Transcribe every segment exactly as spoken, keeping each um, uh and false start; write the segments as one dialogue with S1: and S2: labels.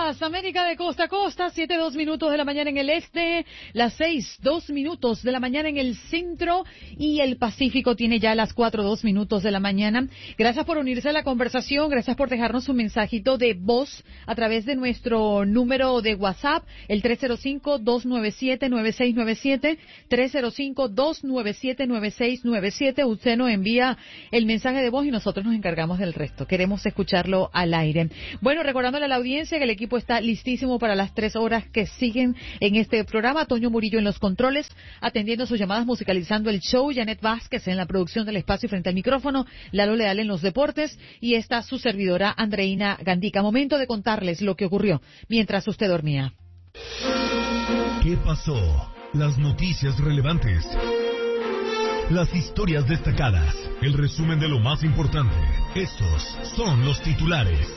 S1: días, América de costa a costa, siete, dos minutos de la mañana en el este, las seis, dos minutos de la mañana en el centro y el Pacífico tiene ya las cuatro, dos minutos de la mañana. Gracias por unirse a la conversación, gracias por dejarnos un mensajito de voz a través de nuestro número de WhatsApp, el tres cero cinco, dos nueve siete, nueve seis nueve siete, tres cero cinco, dos nueve siete, nueve seis nueve siete. Usted nos envía el mensaje de voz y nosotros nos encargamos del resto. Queremos escucharlo al aire. Bueno, recordándole a la audiencia que el equipo está listísimo para las tres horas que siguen en este programa. Toño Murillo en los controles, atendiendo sus llamadas, musicalizando el show. Janet Vázquez en la producción del espacio frente al micrófono. Lalo Leal en los deportes. Y esta su servidora, Andreina Gandica. Momento de contarles lo que ocurrió mientras usted dormía.
S2: ¿Qué pasó? Las noticias relevantes. Las historias destacadas. El resumen de lo más importante. Estos son los titulares.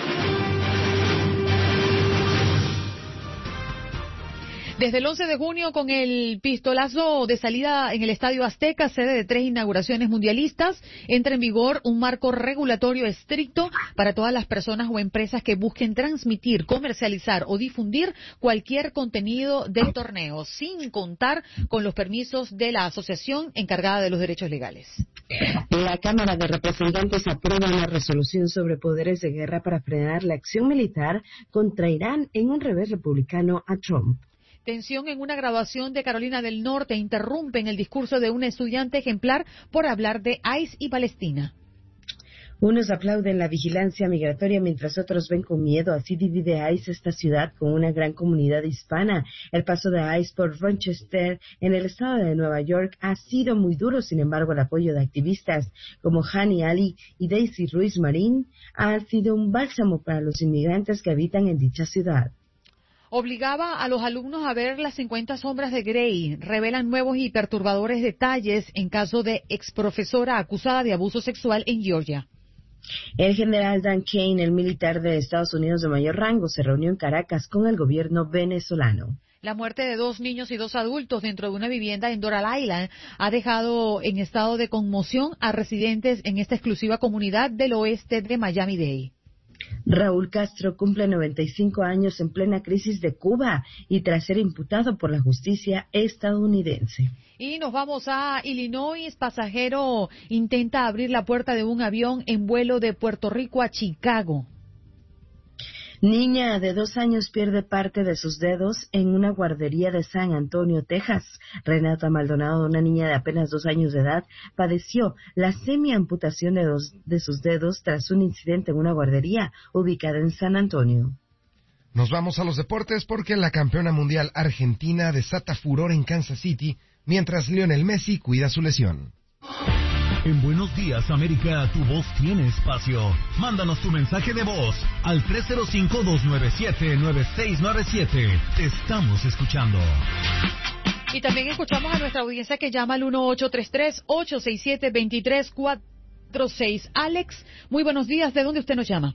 S1: Desde el once de junio, con el pistolazo de salida en el Estadio Azteca, sede de tres inauguraciones mundialistas, entra en vigor un marco regulatorio estricto para todas las personas o empresas que busquen transmitir, comercializar o difundir cualquier contenido del torneo, sin contar con los permisos de la asociación encargada de los derechos legales.
S3: La Cámara de Representantes aprueba una resolución sobre poderes de guerra para frenar la acción militar contra Irán en un revés republicano a Trump.
S1: Tensión en una graduación de Carolina del Norte interrumpen el discurso de un estudiante ejemplar por hablar de I C E y Palestina.
S3: Unos aplauden la vigilancia migratoria mientras otros ven con miedo. Así divide I C E esta ciudad con una gran comunidad hispana. El paso de I C E por Rochester, en el estado de Nueva York, ha sido muy duro. Sin embargo, el apoyo de activistas como Hani Ali y Daisy Ruiz Marín ha sido un bálsamo para los inmigrantes que habitan en dicha ciudad.
S1: Obligaba a los alumnos a ver las cincuenta sombras de Grey. Revelan nuevos y perturbadores detalles en caso de exprofesora acusada de abuso sexual en Georgia.
S3: El general Dan Kane, el militar de Estados Unidos de mayor rango, se reunió en Caracas con el gobierno venezolano.
S1: La muerte de dos niños y dos adultos dentro de una vivienda en Doral Island ha dejado en estado de conmoción a residentes en esta exclusiva comunidad del oeste de Miami-Dade.
S3: Raúl Castro cumple noventa y cinco años en plena crisis de Cuba y tras ser imputado por la justicia estadounidense.
S1: Y nos vamos a Illinois. Pasajero intenta abrir la puerta de un avión en vuelo de Puerto Rico a Chicago.
S3: Niña de dos años pierde parte de sus dedos en una guardería de San Antonio, Texas. Renata Maldonado, una niña de apenas dos años de edad, padeció la semiamputación de, dos, de sus dedos tras un incidente en una guardería ubicada en San Antonio.
S4: Nos vamos a los deportes porque la campeona mundial argentina desata furor en Kansas City mientras Lionel Messi cuida su lesión.
S2: En Buenos Días, América, tu voz tiene espacio. Mándanos tu mensaje de voz al tres cero cinco, dos nueve siete, nueve seis nueve siete. Te estamos escuchando.
S1: Y también escuchamos a nuestra audiencia que llama al uno ocho tres tres, ocho seis siete, dos tres cuatro seis. Alex, muy buenos días. ¿De dónde usted nos llama?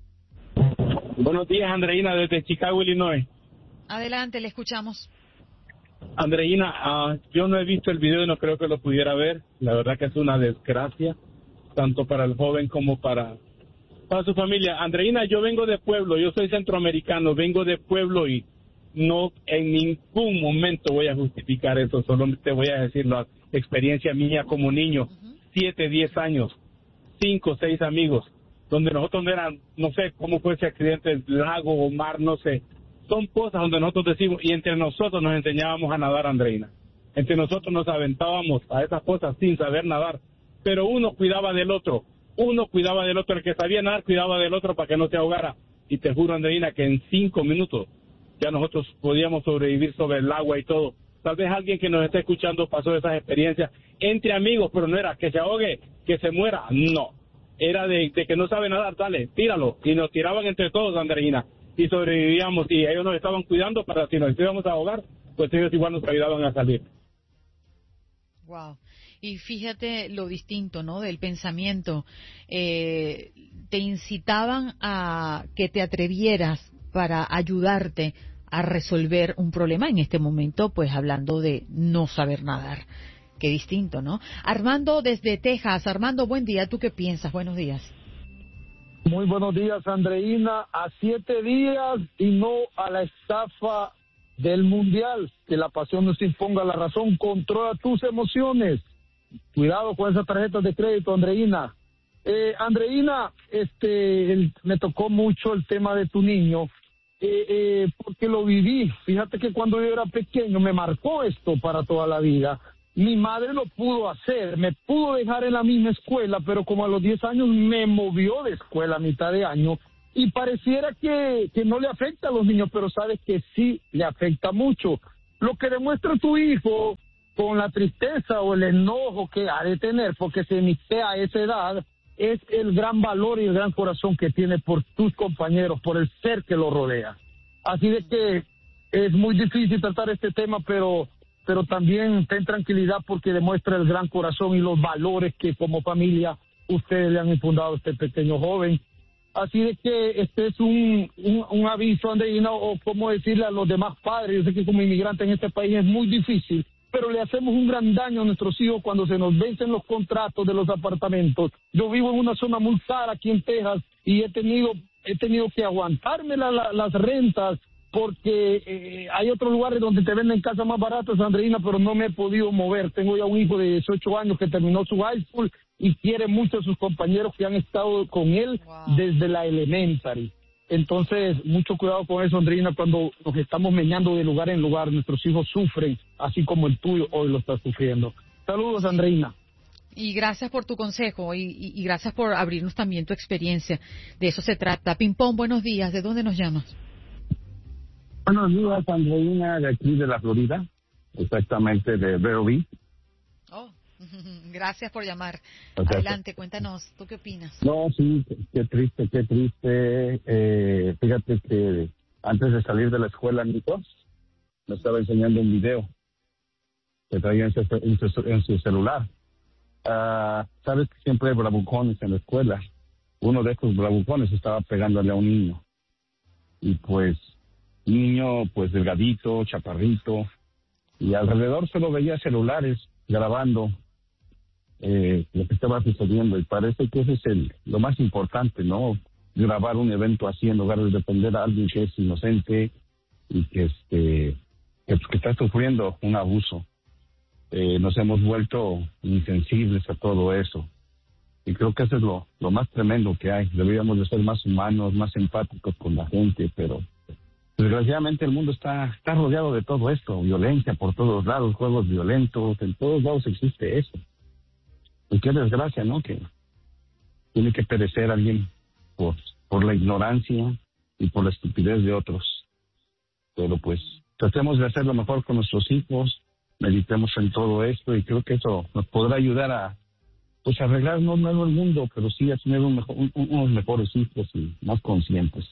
S5: Buenos días, Andreina, desde Chicago, Illinois.
S1: Adelante, le escuchamos.
S5: Andreina, uh, yo no he visto el video y no creo que lo pudiera ver. La verdad que es una desgracia, tanto para el joven como para, para su familia. Andreina, yo vengo de pueblo, yo soy centroamericano, vengo de pueblo y no en ningún momento voy a justificar eso, solo te voy a decir la experiencia mía como niño, uh-huh. siete, diez años, cinco, seis amigos, donde nosotros no eran, no sé cómo fue ese accidente, lago o mar, no sé. Son cosas donde nosotros decimos, y entre nosotros nos enseñábamos a nadar, Andreina. Entre nosotros nos aventábamos a esas cosas sin saber nadar. Pero uno cuidaba del otro. Uno cuidaba del otro. El que sabía nadar cuidaba del otro para que no se ahogara. Y te juro, Andreina, que en cinco minutos ya nosotros podíamos sobrevivir sobre el agua y todo. Tal vez alguien que nos esté escuchando pasó esas experiencias entre amigos, pero no era que se ahogue, que se muera. No. Era de, de que no sabe nadar, dale, tíralo. Y nos tiraban entre todos, Andreina. Y sobrevivíamos y ellos nos estaban cuidando para si nos íbamos a ahogar, pues ellos igual nos ayudaban a salir.
S1: Wow. Y fíjate lo distinto, ¿no? Del pensamiento. Eh, te incitaban a que te atrevieras para ayudarte a resolver un problema. En este momento, pues hablando de no saber nadar. Qué distinto, ¿no? Armando desde Texas. Armando, buen día. ¿Tú qué piensas? Buenos días.
S6: Muy buenos días, Andreina. A siete días y no a la estafa del Mundial. Que la pasión no se imponga la razón. Controla tus emociones. Cuidado con esas tarjetas de crédito, Andreina. Eh, Andreina, este, el, me tocó mucho el tema de tu niño, eh, eh, porque lo viví. Fíjate que cuando yo era pequeño me marcó esto para toda la vida. Mi madre lo pudo hacer, me pudo dejar en la misma escuela, pero como a los diez años me movió de escuela a mitad de año y pareciera que, que no le afecta a los niños, pero sabes que sí le afecta mucho. Lo que demuestra tu hijo con la tristeza o el enojo que ha de tener porque se inicia a esa edad es el gran valor y el gran corazón que tiene por tus compañeros, por el ser que lo rodea. Así de que es muy difícil tratar este tema, pero... pero también ten tranquilidad porque demuestra el gran corazón y los valores que como familia ustedes le han infundado a este pequeño joven. Así de que este es un, un, un aviso, Andreina, o como decirle a los demás padres. Yo sé que como inmigrante en este país es muy difícil, pero le hacemos un gran daño a nuestros hijos cuando se nos vencen los contratos de los apartamentos. Yo vivo en una zona muy cara aquí en Texas y he tenido, he tenido que aguantarme la, la, las rentas porque eh, hay otros lugares donde te venden casas más baratas, Andreina, pero no me he podido mover. Tengo ya un hijo de dieciocho años que terminó su high school y quiere mucho a sus compañeros que han estado con él wow. desde la elementary. Entonces, mucho cuidado con eso, Andreina, cuando nos estamos meñando de lugar en lugar. Nuestros hijos sufren, así como el tuyo hoy lo está sufriendo. Saludos, Andreina.
S1: Y gracias por tu consejo y, y, y gracias por abrirnos también tu experiencia. De eso se trata. Pimpón, buenos días. ¿De dónde nos llamas?
S7: Buenos días, Andreina, de aquí de la Florida, exactamente de Vero Beach.
S1: Oh, gracias por llamar.
S7: Okay.
S1: Adelante, cuéntanos, ¿tú qué opinas?
S7: No, sí, qué triste, qué triste. Eh, fíjate que antes de salir de la escuela, Nico, me estaba enseñando un video que traía en su, en su, en su celular. Uh, Sabes que siempre hay bravucones en la escuela. Uno de estos bravucones estaba pegándole a un niño. Y pues... niño pues delgadito, chaparrito, y alrededor solo veía celulares grabando eh, lo que estaba sucediendo, y parece que ese es el, lo más importante, ¿no? Grabar un evento así en lugar de defender a alguien que es inocente y que este que, que está sufriendo un abuso. Eh, nos hemos vuelto insensibles a todo eso, y creo que eso es lo, lo más tremendo que hay. Deberíamos de ser más humanos, más empáticos con la gente, pero desgraciadamente el mundo está, está rodeado de todo esto, violencia por todos lados, juegos violentos, en todos lados existe eso. Y qué desgracia, ¿no? Que tiene que perecer alguien por, por la ignorancia y por la estupidez de otros. Pero pues tratemos de hacer lo mejor con nuestros hijos, meditemos en todo esto y creo que eso nos podrá ayudar a pues arreglar no, no el mundo, pero sí a tener un mejor, un, unos mejores hijos y más conscientes.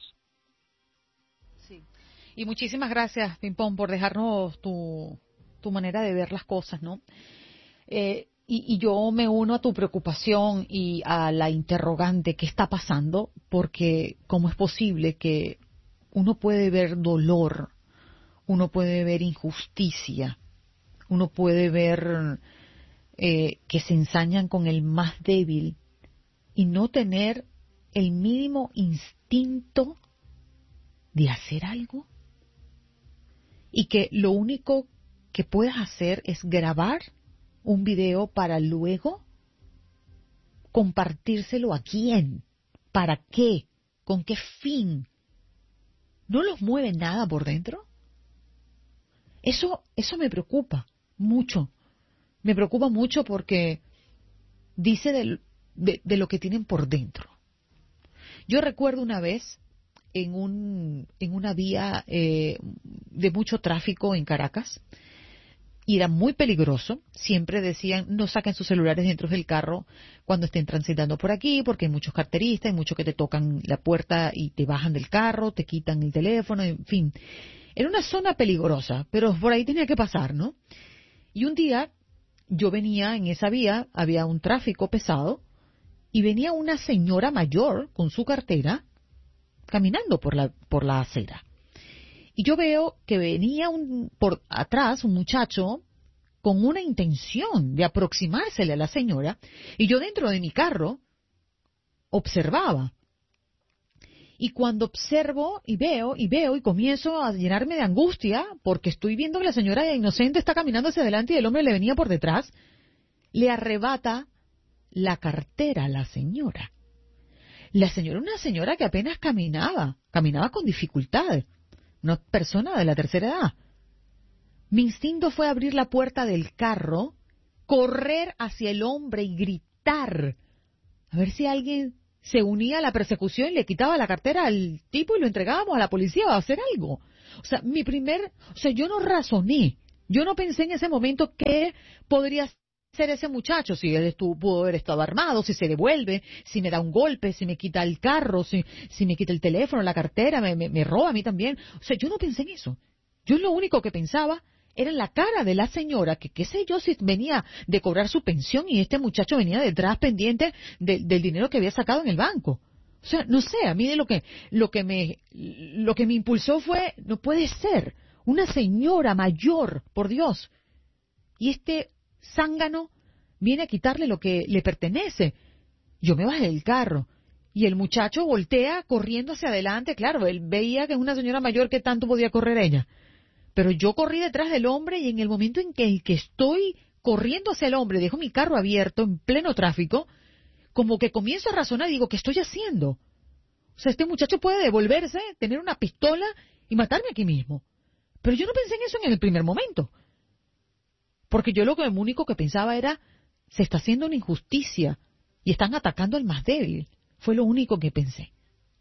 S1: Y muchísimas gracias, Pimpón, por dejarnos tu, tu manera de ver las cosas, ¿no? Eh, y, y yo me uno a tu preocupación y a la interrogante, ¿qué está pasando? Porque ¿cómo es posible que uno puede ver dolor, uno puede ver injusticia, uno puede ver eh, que se ensañan con el más débil y no tener el mínimo instinto de hacer algo? Y que lo único que puedas hacer es grabar un video para luego compartírselo a quién, para qué, con qué fin. ¿No los mueve nada por dentro? Eso, eso me preocupa mucho. Me preocupa mucho porque dice de, de, de lo que tienen por dentro. Yo recuerdo una vez en un en una vía eh, de mucho tráfico en Caracas y era muy peligroso. Siempre decían no saquen sus celulares dentro del carro cuando estén transitando por aquí porque hay muchos carteristas, hay muchos que te tocan la puerta y te bajan del carro, te quitan el teléfono, en fin. Era una zona peligrosa, pero por ahí tenía que pasar, ¿no? Y un día yo venía en esa vía, había un tráfico pesado y venía una señora mayor con su cartera caminando por la por la acera. Y yo veo que venía un, por atrás un muchacho con una intención de aproximársele a la señora, y yo dentro de mi carro observaba. Y cuando observo y veo y veo y comienzo a llenarme de angustia porque estoy viendo que la señora inocente está caminando hacia adelante y el hombre le venía por detrás, le arrebata la cartera a la señora. La señora, una señora que apenas caminaba, caminaba con dificultad, una persona de la tercera edad. Mi instinto fue abrir la puerta del carro, correr hacia el hombre y gritar, a ver si alguien se unía a la persecución y le quitaba la cartera al tipo y lo entregábamos a la policía o a hacer algo. O sea, mi primer, o sea, yo no razoné, yo no pensé en ese momento qué podría ser ese muchacho, si él estuvo, pudo haber estado armado, si se devuelve, si me da un golpe, si me quita el carro, si, si me quita el teléfono, la cartera, me, me, me roba a mí también. O sea, yo no pensé en eso. Yo lo único que pensaba era en la cara de la señora, que qué sé yo si venía de cobrar su pensión y este muchacho venía detrás pendiente de, del dinero que había sacado en el banco. O sea, no sé, a mí lo que, lo que me, lo que me impulsó fue, no puede ser, una señora mayor, por Dios. Y este zángano viene a quitarle lo que le pertenece. Yo me bajé del carro y el muchacho voltea corriendo hacia adelante. Claro, él veía que es una señora mayor, que tanto podía correr ella. Pero yo corrí detrás del hombre y en el momento en que, el que estoy corriendo hacia el hombre, dejo mi carro abierto en pleno tráfico, como que comienzo a razonar y digo, ¿qué estoy haciendo? O sea, este muchacho puede devolverse, tener una pistola y matarme aquí mismo. Pero yo no pensé en eso en el primer momento. Porque yo lo que, lo único que pensaba era, se está haciendo una injusticia y están atacando al más débil. Fue lo único que pensé.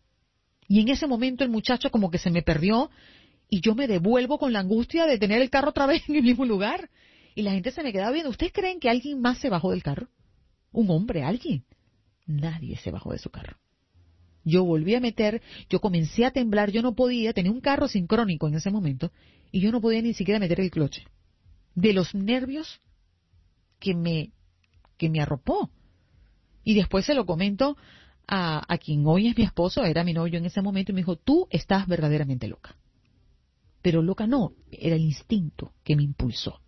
S1: Y en ese momento el muchacho como que se me perdió y yo me devuelvo con la angustia de tener el carro otra vez en el mismo lugar. Y la gente se me quedaba viendo. ¿Ustedes creen que alguien más se bajó del carro? ¿Un hombre? ¿Alguien? Nadie se bajó de su carro. Yo volví a meter, yo comencé a temblar, yo no podía, tenía un carro sincrónico en ese momento, y yo no podía ni siquiera meter el cloche. De los nervios que me, que me arropó. Y después se lo comento a, a quien hoy es mi esposo, era mi novio en ese momento, y me dijo, tú estás verdaderamente loca. Pero loca no, era el instinto que me impulsó.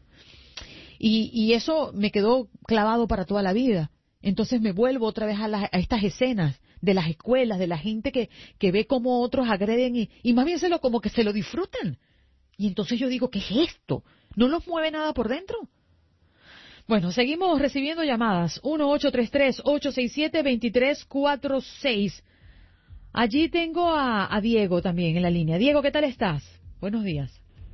S1: Y, y eso me quedó clavado para toda la vida. Entonces me vuelvo otra vez a, la, a estas escenas de las escuelas, de la gente que, que ve cómo otros agreden y, y más bien se lo, como que se lo disfrutan. Y entonces yo digo, ¿qué es esto? ¿No los mueve nada por dentro? Bueno, seguimos recibiendo llamadas. uno ocho tres tres, ocho seis siete, dos tres cuatro seis. Allí tengo a, a Diego también en la línea. Diego, ¿qué tal estás? Buenos días.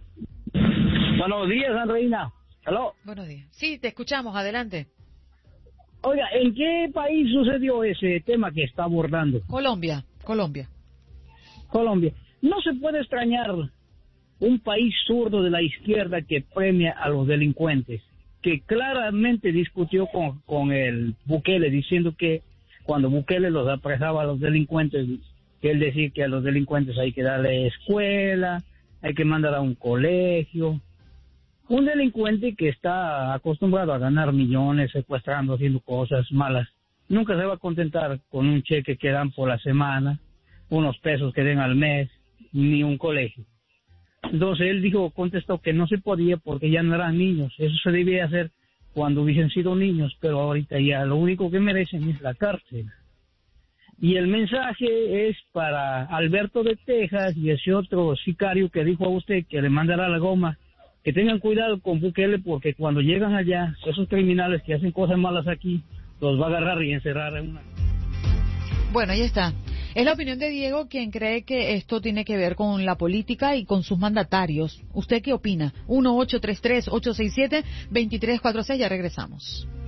S8: Buenos días, Andreina. ¿Aló?
S1: Buenos días. Sí, te escuchamos. Adelante.
S8: Oiga, ¿en qué país sucedió ese tema que está abordando?
S1: Colombia, Colombia.
S8: Colombia. No se puede extrañar un país zurdo de la izquierda que premia a los delincuentes, que claramente discutió con, con el Bukele, diciendo que cuando Bukele los apresaba a los delincuentes, que él decía que a los delincuentes hay que darle escuela, hay que mandar a un colegio. Un delincuente que está acostumbrado a ganar millones, secuestrando, haciendo cosas malas, nunca se va a contentar con un cheque que dan por la semana, unos pesos que den al mes, ni un colegio. Entonces él dijo, contestó que no se podía porque ya no eran niños. Eso se debía hacer cuando hubiesen sido niños, pero ahorita ya lo único que merecen es la cárcel. Y el mensaje es para Alberto de Texas y ese otro sicario que dijo a usted que le mandará la goma, que tengan cuidado con Bukele porque cuando llegan allá, esos criminales que hacen cosas malas aquí, los va a agarrar y encerrar en una...
S1: Bueno, ahí está. Es la opinión de Diego, quien cree que esto tiene que ver con la política y con sus mandatarios. ¿Usted qué opina? uno ocho tres tres, ocho seis siete, dos tres cuatro seis, ya regresamos.